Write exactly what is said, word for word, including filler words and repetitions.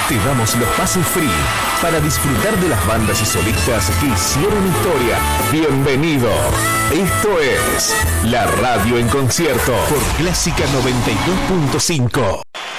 Te damos los pases free para disfrutar de las bandas y solistas que hicieron historia. Bienvenido. Esto es La Radio en Concierto por Clásica noventa y dos punto cinco.